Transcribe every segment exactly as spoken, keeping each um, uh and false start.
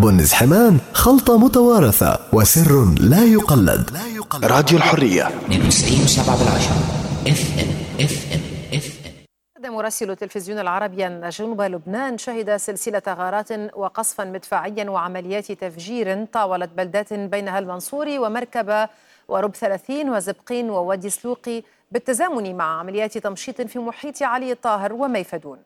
بنز حمان خلطة متوارثة وسر لا يقلد. راديو الحرية اثنين وتسعين وسبعة بالعشرة اف ام اف ام اف ام. مراسل التلفزيون العربي أن جنوب لبنان شهد سلسلة غارات وقصفا مدفعيا وعمليات تفجير طاولت بلدات بينها المنصور ومركبة ورب ثلاثين وزبقين ووادي سلوقي بالتزامن مع عمليات تمشيط في محيط علي الطاهر وميفدون.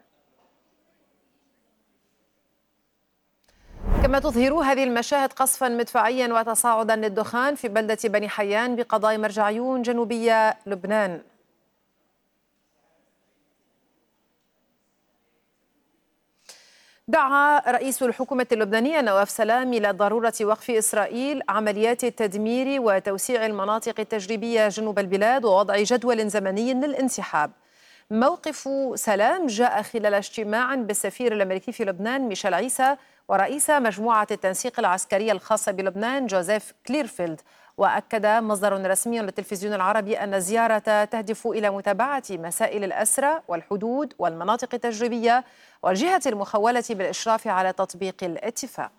كما تظهر هذه المشاهد قصفا مدفعيا وتصاعدا للدخان في بلدة بني حيان بقضاء مرجعيون جنوبية لبنان. دعا رئيس الحكومة اللبنانية نواف سلام إلى ضرورة وقف إسرائيل عمليات التدمير وتوسيع المناطق التجريبية جنوب البلاد ووضع جدول زمني للانسحاب. موقف سلام جاء خلال اجتماع بالسفير الأمريكي في لبنان ميشيل عيسى ورئيس مجموعة التنسيق العسكرية الخاصة بلبنان جوزيف كليرفيلد. وأكد مصدر رسمي للتلفزيون العربي أن الزيارة تهدف إلى متابعة مسائل الأسرى والحدود والمناطق التجريبية والجهة المخولة بالإشراف على تطبيق الاتفاق.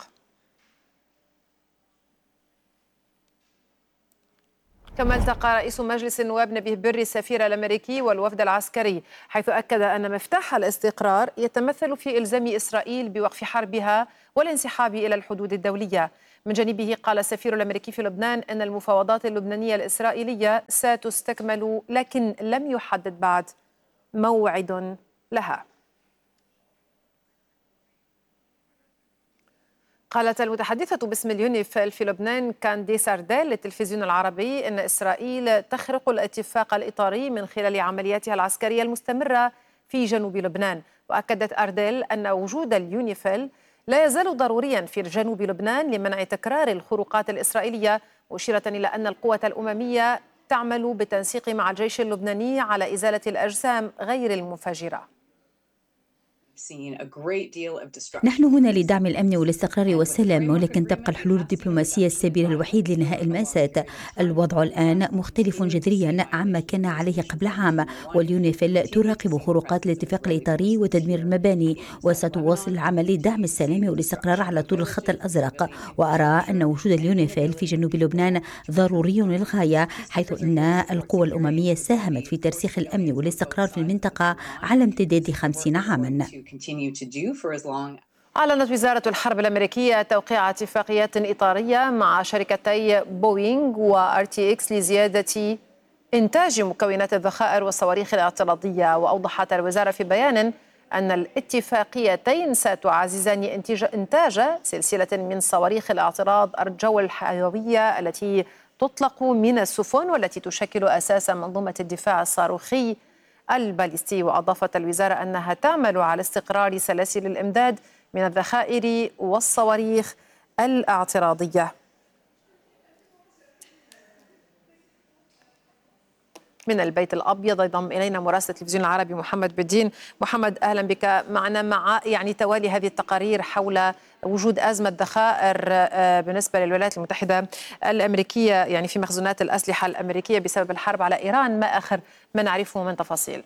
كما التقى رئيس مجلس النواب نبيه بري السفير الأمريكي والوفد العسكري، حيث أكد أن مفتاح الاستقرار يتمثل في إلزام إسرائيل بوقف حربها والانسحاب إلى الحدود الدولية. من جانبه قال السفير الأمريكي في لبنان أن المفاوضات اللبنانية الإسرائيلية ستستكمل لكن لم يحدد بعد موعد لها. قالت المتحدثة باسم اليونيفيل في لبنان كانديس أرديل للتلفزيون العربي أن إسرائيل تخرق الاتفاق الإطاري من خلال عملياتها العسكرية المستمرة في جنوب لبنان. وأكدت أرديل أن وجود اليونيفيل لا يزال ضروريا في جنوب لبنان لمنع تكرار الخروقات الإسرائيلية، مشيرة إلى أن القوة الأممية تعمل بالتنسيق مع الجيش اللبناني على إزالة الأجسام غير المنفجرة. نحن هنا لدعم الأمن والاستقرار والسلام، ولكن تبقى الحلول الدبلوماسية السبيل الوحيد لنهاء المأساة. الوضع الآن مختلف جذريا عما كان عليه قبل عام، واليونيفيل تراقب خروقات الاتفاق الإطاري وتدمير المباني، وستواصل العمل لدعم السلام والاستقرار على طول الخط الأزرق. وأرى أن وجود اليونيفيل في جنوب لبنان ضروري للغاية، حيث أن القوى الأممية ساهمت في ترسيخ الأمن والاستقرار في المنطقة على امتداد خمسين عاما. أعلنت وزارة الحرب الأمريكية توقيع اتفاقيات إطارية مع شركتي بوينغ وآر تي إكس لزيادة إنتاج مكونات الذخائر والصواريخ الاعتراضية. وأوضحت الوزارة في بيان أن الاتفاقيتين ستعززان إنتاج سلسلة من صواريخ الاعتراض الجو الحيوية التي تطلق من السفن والتي تشكل أساس منظومة الدفاع الصاروخي الباليستي. وأضافت الوزارة أنها تعمل على استقرار سلاسل الإمداد من الذخائر والصواريخ الاعتراضية. من البيت الأبيض ينضم إلينا مراسل التلفزيون العربي محمد بدين. محمد، أهلا بك معنا. مع يعني توالي هذه التقارير حول وجود أزمة ذخائر بالنسبة للولايات المتحدة الأمريكية يعني في مخزونات الأسلحة الأمريكية بسبب الحرب على إيران، ما آخر ما نعرفه من تفاصيل؟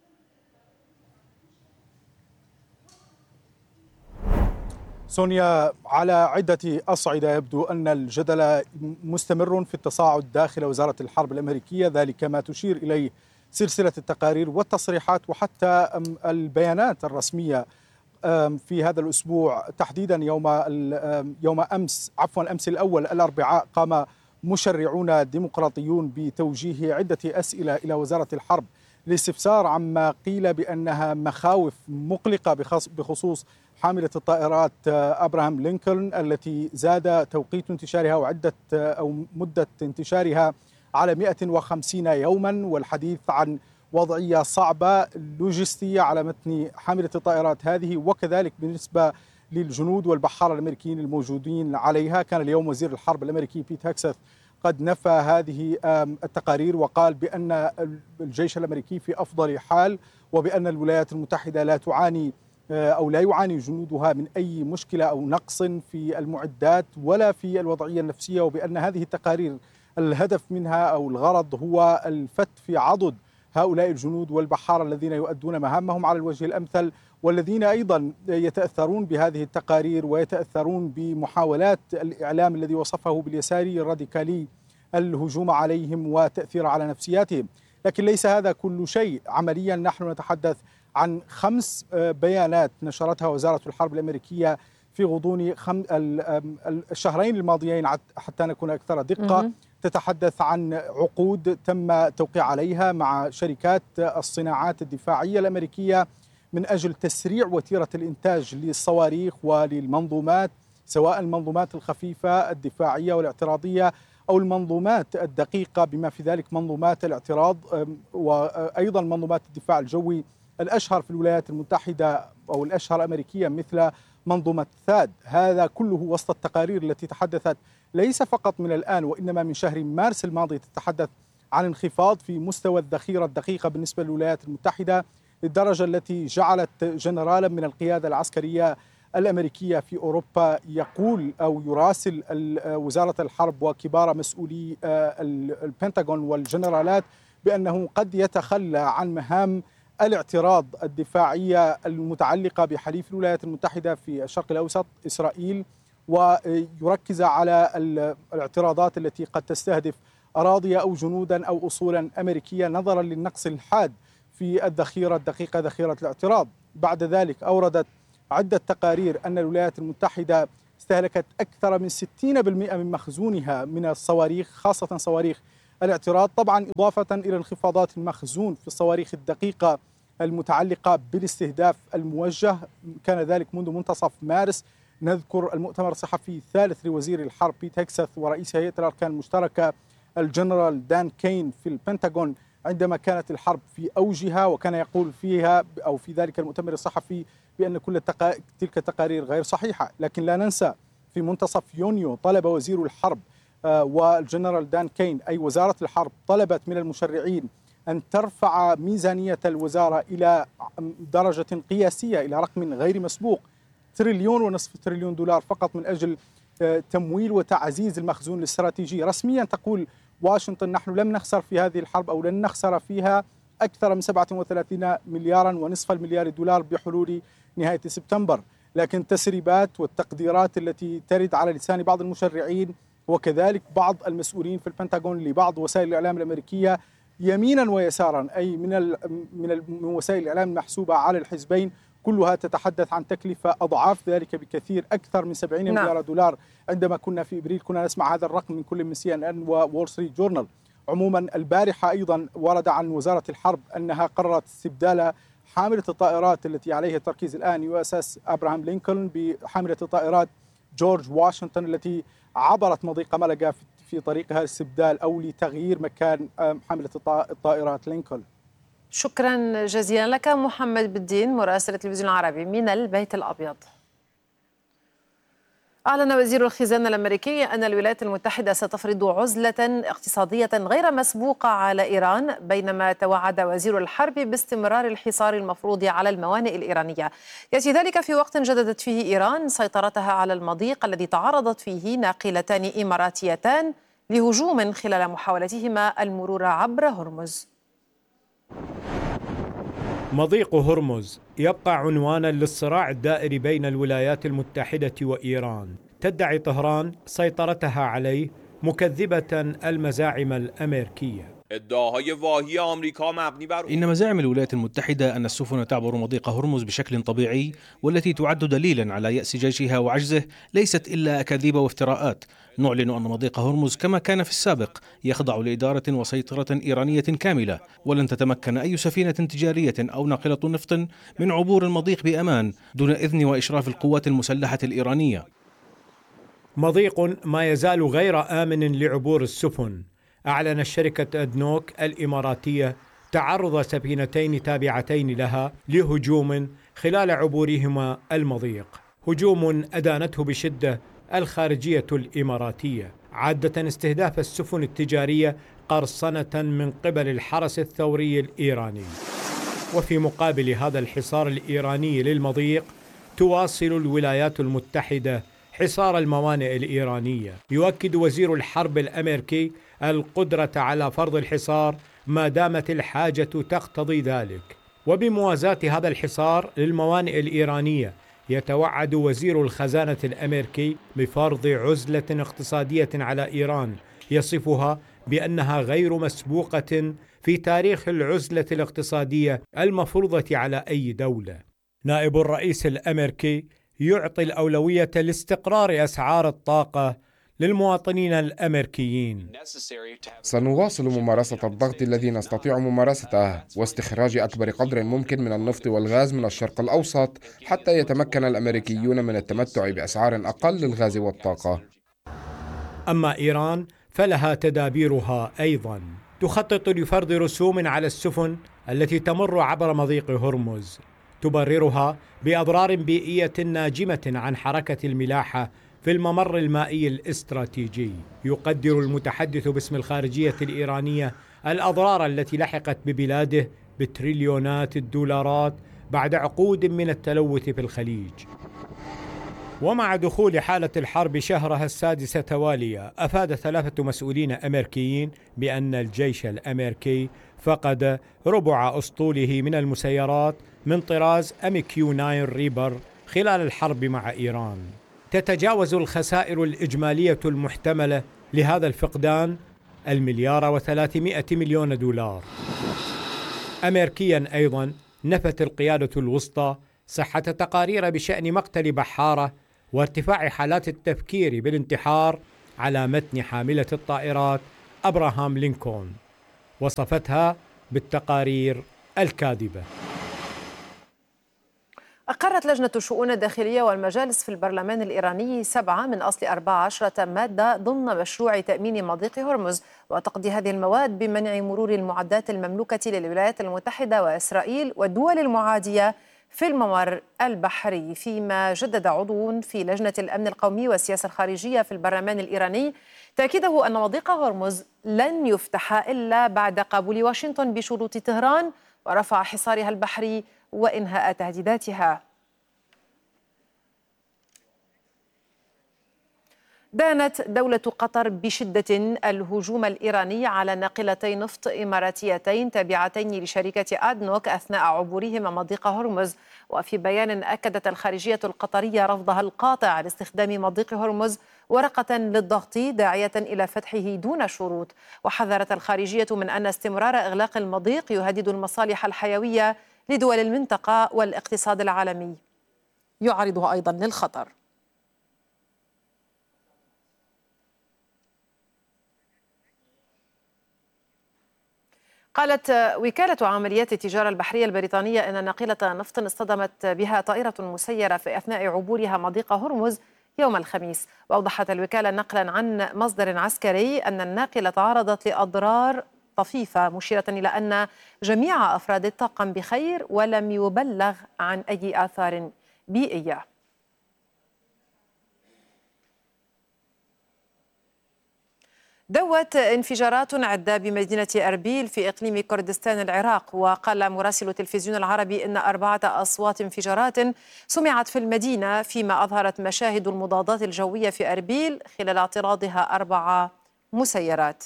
سونيا، على عدة أصعدة يبدو أن الجدل مستمر في التصاعد داخل وزارة الحرب الأمريكية، ذلك ما تشير إليه سلسلة التقارير والتصريحات وحتى البيانات الرسمية في هذا الأسبوع تحديدا. يوم يوم أمس عفوا الأمس الأول الأربعاء قام مشرعون ديمقراطيون بتوجيه عدة أسئلة إلى وزارة الحرب لاستفسار عما قيل بأنها مخاوف مقلقة بخصوص حاملة الطائرات أبراهام لينكولن التي زاد توقيت انتشارها وعدة أو مدة انتشارها على مئة وخمسين يوما، والحديث عن وضعية صعبة لوجستية على متن حاملة الطائرات هذه وكذلك بالنسبة للجنود والبحارة الأمريكيين الموجودين عليها. كان اليوم وزير الحرب الأمريكي بيت هيكسث قد نفى هذه التقارير وقال بأن الجيش الأمريكي في أفضل حال وبأن الولايات المتحدة لا تعاني أو لا يعاني جنودها من أي مشكلة أو نقص في المعدات ولا في الوضعية النفسية، وبأن هذه التقارير الهدف منها أو الغرض هو الفت في عضد هؤلاء الجنود والبحارة الذين يؤدون مهامهم على الوجه الأمثل، والذين أيضا يتأثرون بهذه التقارير ويتأثرون بمحاولات الإعلام الذي وصفه باليساري الراديكالي الهجوم عليهم وتأثير على نفسياتهم. لكن ليس هذا كل شيء. عمليا نحن نتحدث عن خمس بيانات نشرتها وزارة الحرب الأمريكية في غضون الشهرين الماضيين حتى نكون أكثر دقة. تتحدث عن عقود تم توقيع عليها مع شركات الصناعات الدفاعية الأمريكية من أجل تسريع وتيرة الإنتاج للصواريخ وللمنظومات، سواء المنظومات الخفيفة الدفاعية والاعتراضية أو المنظومات الدقيقة بما في ذلك منظومات الاعتراض وأيضا منظومات الدفاع الجوي الأشهر في الولايات المتحدة أو الأشهر أمريكيا مثل منظومة ثاد. هذا كله وسط التقارير التي تحدثت ليس فقط من الآن وإنما من شهر مارس الماضي، تتحدث عن انخفاض في مستوى الذخيرة الدقيقة بالنسبة للولايات المتحدة للدرجة التي جعلت جنرالا من القيادة العسكرية الأمريكية في أوروبا يقول أو يراسل وزارة الحرب وكبار مسؤولي البنتاغون والجنرالات بأنه قد يتخلى عن مهام الاعتراض الدفاعية المتعلقة بحليف الولايات المتحدة في الشرق الأوسط إسرائيل، ويركز على الاعتراضات التي قد تستهدف أراضي أو جنودا أو أصولا أمريكية نظرا للنقص الحاد في الذخيرة الدقيقة ذخيرة الاعتراض. بعد ذلك أوردت عدة تقارير أن الولايات المتحدة استهلكت أكثر من ستين بالمئة من مخزونها من الصواريخ، خاصة صواريخ الاعتراض، طبعا إضافة إلى انخفاضات المخزون في الصواريخ الدقيقة المتعلقة بالاستهداف الموجه. كان ذلك منذ منتصف مارس. نذكر المؤتمر الصحفي الثالث لوزير الحرب بيت هيكسث ورئيس هيئة الأركان المشتركة الجنرال دان كين في البنتاغون عندما كانت الحرب في أوجها، وكان يقول فيها أو في ذلك المؤتمر الصحفي بأن كل التقا... تلك التقارير غير صحيحة. لكن لا ننسى في منتصف يونيو طلب وزير الحرب آه والجنرال دان كين أي وزارة الحرب طلبت من المشرعين أن ترفع ميزانية الوزارة إلى درجة قياسية إلى رقم غير مسبوق، تريليون ونصف تريليون دولار فقط من أجل آه تمويل وتعزيز المخزون الاستراتيجي. رسميا تقول واشنطن نحن لم نخسر في هذه الحرب أو لن نخسر فيها أكثر من سبعة وثلاثين مليارا ونصف المليار دولار بحلول نهاية سبتمبر، لكن التسريبات والتقديرات التي ترد على لسان بعض المشرعين وكذلك بعض المسؤولين في البنتاغون لبعض وسائل الإعلام الأمريكية يمينا ويسارا أي من من وسائل الإعلام المحسوبة على الحزبين كلها تتحدث عن تكلفة أضعاف ذلك بكثير، أكثر من سبعين نعم. مليار دولار. عندما كنا في إبريل كنا نسمع هذا الرقم من كل من سي إن إن وول ستريت جورنال. عموما البارحة أيضا ورد عن وزارة الحرب أنها قررت استبدال حاملة الطائرات التي عليها التركيز الآن يو اس اس أبراهام لينكولن بحاملة الطائرات جورج واشنطن التي عبرت مضيق ملقا في طريقها الاستبدال أو لتغيير مكان حاملة الطائرات لينكولن. شكرا جزيلا لك محمد بالدين مراسل التلفزيون العربي من البيت الأبيض. أعلن وزير الخزانة الأمريكي أن الولايات المتحدة ستفرض عزلة اقتصادية غير مسبوقة على إيران، بينما توعد وزير الحرب باستمرار الحصار المفروض على الموانئ الإيرانية. يأتي ذلك في وقت جددت فيه إيران سيطرتها على المضيق الذي تعرضت فيه ناقلتان إماراتيتان لهجوم خلال محاولتهما المرور عبر هرمز. مضيق هرمز يبقى عنوانا للصراع الدائري بين الولايات المتحدة وإيران. تدعي طهران سيطرتها عليه مكذبة المزاعم الأمريكية. إن مزاعم الولايات المتحدة أن السفن تعبر مضيق هرمز بشكل طبيعي والتي تعد دليلا على يأس جيشها وعجزه ليست إلا أكاذيب وافتراءات. نعلن أن مضيق هرمز كما كان في السابق يخضع لإدارة وسيطرة إيرانية كاملة، ولن تتمكن أي سفينة تجارية أو ناقلة نفط من عبور المضيق بأمان دون إذن وإشراف القوات المسلحة الإيرانية. مضيق ما يزال غير آمن لعبور السفن. أعلنت شركة أدنوك الإماراتية تعرض سفينتين تابعتين لها لهجوم خلال عبورهما المضيق، هجوم أدانته بشدة الخارجية الإماراتية، عادة استهداف السفن التجارية قرصنة من قبل الحرس الثوري الإيراني. وفي مقابل هذا الحصار الإيراني للمضيق تواصل الولايات المتحدة حصار الموانئ الإيرانية. يؤكد وزير الحرب الأمريكي القدرة على فرض الحصار ما دامت الحاجة تقتضي ذلك، وبموازاة هذا الحصار للموانئ الإيرانية يتوعد وزير الخزانة الأمريكي بفرض عزلة اقتصادية على إيران يصفها بأنها غير مسبوقة في تاريخ العزلة الاقتصادية المفروضة على أي دولة. نائب الرئيس الأمريكي يعطي الأولوية لاستقرار أسعار الطاقة للمواطنين الأمريكيين. سنواصل ممارسة الضغط الذي نستطيع ممارسته واستخراج أكبر قدر ممكن من النفط والغاز من الشرق الأوسط حتى يتمكن الأمريكيون من التمتع بأسعار أقل للغاز والطاقة. أما إيران فلها تدابيرها أيضا، تخطط لفرض رسوم على السفن التي تمر عبر مضيق هرمز، تبررها بأضرار بيئية ناجمة عن حركة الملاحة في الممر المائي الاستراتيجي. يقدر المتحدث باسم الخارجية الإيرانية الأضرار التي لحقت ببلاده بتريليونات الدولارات بعد عقود من التلوث في الخليج. ومع دخول حالة الحرب شهرها السادس تواليا، أفاد ثلاثة مسؤولين أمريكيين بأن الجيش الأمريكي فقد ربع أسطوله من المسيرات من طراز أم كيو تسعة ريبر خلال الحرب مع إيران. تتجاوز الخسائر الإجمالية المحتملة لهذا الفقدان المليار وثلاثمائة مليون دولار. أمريكيا أيضا نفت القيادة الوسطى صحة تقارير بشأن مقتل بحارة وارتفاع حالات التفكير بالانتحار على متن حاملة الطائرات أبراهام لينكولن، وصفتها بالتقارير الكاذبة. أقرت لجنة الشؤون الداخلية والمجالس في البرلمان الإيراني سبعة من أصل أربع عشرة مادة ضمن مشروع تأمين مضيق هرمز، وتقضي هذه المواد بمنع مرور المعدات المملوكة للولايات المتحدة وإسرائيل والدول المعادية في الممر البحري. فيما جدد عضو في لجنة الأمن القومي والسياسة الخارجية في البرلمان الإيراني تأكيده أن مضيق هرمز لن يفتح إلا بعد قبول واشنطن بشروط طهران ورفع حصارها البحري وإنهاء تهديداتها. دانت دولة قطر بشدة الهجوم الإيراني على ناقلتي نفط إماراتيتين تابعتين لشركة أدنوك أثناء عبورهما مضيق هرمز. وفي بيان أكدت الخارجية القطرية رفضها القاطع لاستخدام مضيق هرمز ورقة للضغط داعية إلى فتحه دون شروط. وحذرت الخارجية من أن استمرار إغلاق المضيق يهدد المصالح الحيوية لدول المنطقة والاقتصاد العالمي، يعرضها أيضا للخطر. قالت وكالة عمليات التجارة البحرية البريطانية أن ناقلة نفط اصطدمت بها طائرة مسيرة في أثناء عبورها مضيق هرمز يوم الخميس. وأوضحت الوكالة نقلا عن مصدر عسكري أن الناقلة تعرضت لأضرار طفيفة، مشيرة إلى أن جميع أفراد الطاقم بخير ولم يبلغ عن أي آثار بيئية. دوت انفجارات عدة بمدينة أربيل في إقليم كردستان العراق. وقال مراسل التلفزيون العربي إن أربعة أصوات انفجارات سمعت في المدينة، فيما أظهرت مشاهد المضادات الجوية في أربيل خلال اعتراضها أربع مسيرات.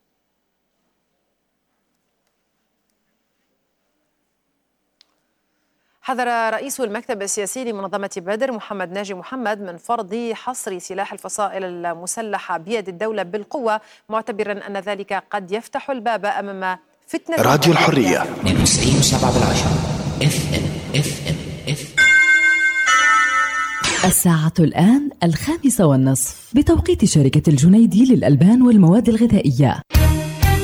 حذر رئيس المكتب السياسي لمنظمة بدر محمد ناجي محمد من فرض حصر سلاح الفصائل المسلحة بيد الدولة بالقوة، معتبرا أن ذلك قد يفتح الباب أمام فتنة. راديو الحرية من تسعين وسبعة بالعشرة اف ام اف ام اف الساعة الآن الخامسة والنصف بتوقيت شركة الجنيدي للألبان والمواد الغذائية.